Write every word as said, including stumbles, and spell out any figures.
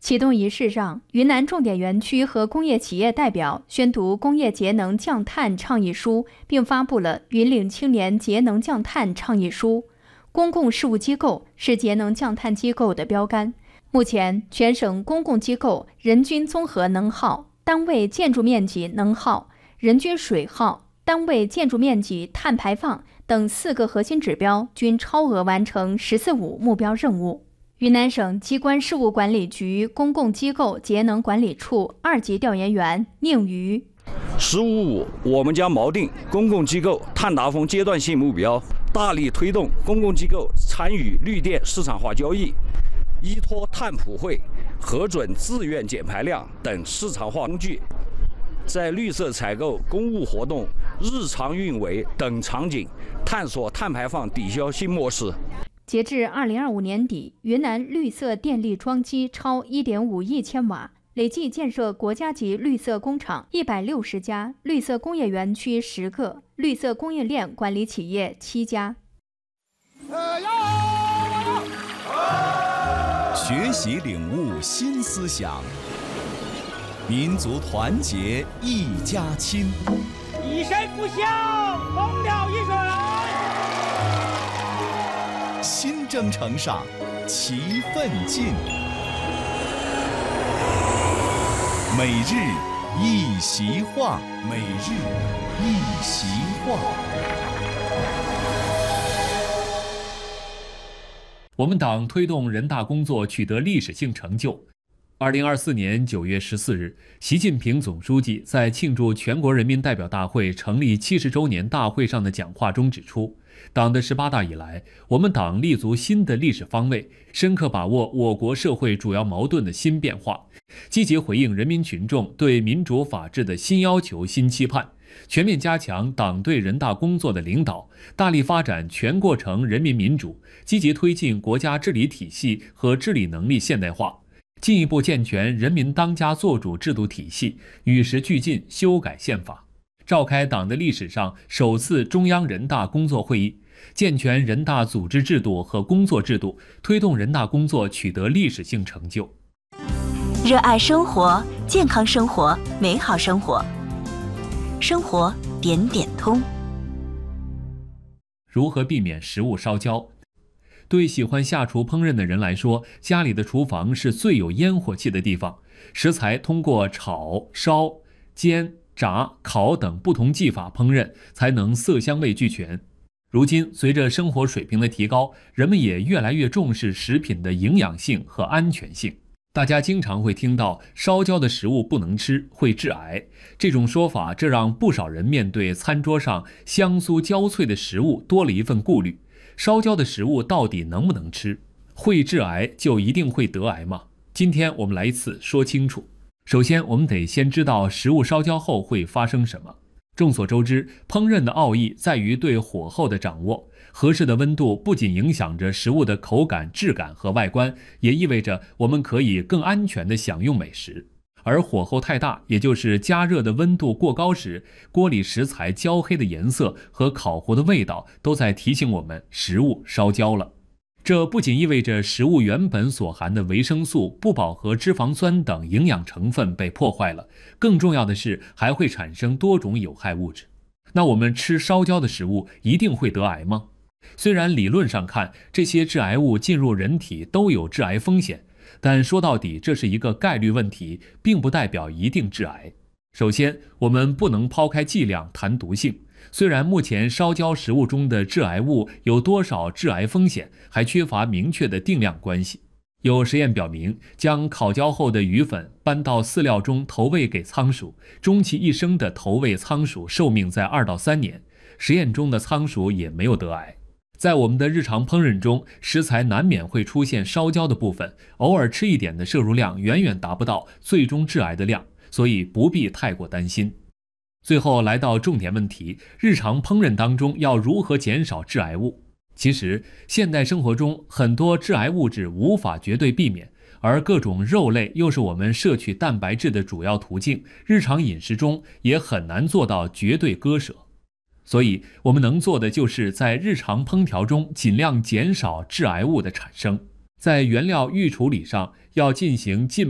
启动仪式上，云南重点园区和工业企业代表宣读工业节能降碳倡议书，并发布了云岭青年节能降碳倡议书。公共事务机构是节能降碳机构的标杆。目前，全省公共机构人均综合能耗、单位建筑面积能耗、人均水耗、单位建筑面积碳排放等四个核心指标均超额完成“十四五”目标任务。云南省机关事务管理局公共机构节能管理处二级调研员宁瑜： 十五五，我们将锚定公共机构碳达峰阶段性目标，大力推动公共机构参与绿电市场化交易，依托碳普惠、核准自愿减排量等市场化工具，在绿色采购、公务活动、日常运维等场景探索碳排放抵消新模式。 截至二零二五年底，云南绿色电力装机超 一点五亿千瓦，累计建设国家级绿色工厂一百六十家，绿色工业园区十个，绿色供应链管理企业七家。 学习领悟新思想，民族团结一家亲， 以身不孝，猛了一水。 新征程上，齐奋进。每日一席话，每日一席话。 我们党推动人大工作取得历史性成就。二零二四年九月十四日，习近平总书记在庆祝全国人民代表大会成立七十周年大会上的讲话中指出，党的十八大以来，我们党立足新的历史方位，深刻把握我国社会主要矛盾的新变化，积极回应人民群众对民主法治的新要求、新期盼，全面加强党对人大工作的领导，大力发展全过程人民民主，积极推进国家治理体系和治理能力现代化，进一步健全人民当家作主制度体系，与时俱进修改宪法，召开党的历史上首次中央人大工作会议，健全人大组织制度和工作制度，推动人大工作取得历史性成就。 热爱生活，健康生活，美好生活，生活点点通。 如何避免食物烧焦？对喜欢下厨烹饪的人来说，家里的厨房是最有烟火气的地方。食材通过炒、烧、煎、炸、烤等不同技法烹饪，才能色香味俱全。如今，随着生活水平的提高，人们也越来越重视食品的营养性和安全性。大家经常会听到烧焦的食物不能吃，会致癌。这种说法，这让不少人面对餐桌上香酥焦脆的食物多了一份顾虑。烧焦的食物到底能不能吃？会致癌就一定会得癌吗？今天我们来一次说清楚。首先，我们得先知道食物烧焦后会发生什么。众所周知，烹饪的奥义在于对火候的掌握。合适的温度不仅影响着食物的口感、质感和外观，也意味着我们可以更安全地享用美食。而火候太大，也就是加热的温度过高时，锅里食材焦黑的颜色和烤糊的味道都在提醒我们食物烧焦了。这不仅意味着食物原本所含的维生素、不饱和脂肪酸等营养成分被破坏了，更重要的是还会产生多种有害物质。那我们吃烧焦的食物一定会得癌吗？虽然理论上看，这些致癌物进入人体都有致癌风险，但说到底，这是一个概率问题，并不代表一定致癌。首先，我们不能抛开剂量谈毒性。虽然目前烧焦食物中的致癌物有多少致癌风险，还缺乏明确的定量关系。有实验表明，将烤焦后的鱼粉搬到饲料中投喂给仓鼠，终其一生的投喂仓鼠寿命在二到三年，实验中的仓鼠也没有得癌。在我们的日常烹饪中，食材难免会出现烧焦的部分，偶尔吃一点的摄入量远远达不到最终致癌的量，所以不必太过担心。最后来到重点问题，日常烹饪当中要如何减少致癌物？其实，现代生活中很多致癌物质无法绝对避免，而各种肉类又是我们摄取蛋白质的主要途径，日常饮食中也很难做到绝对割舍。所以我们能做的就是在日常烹调中尽量减少致癌物的产生，在原料预处理上要进行尽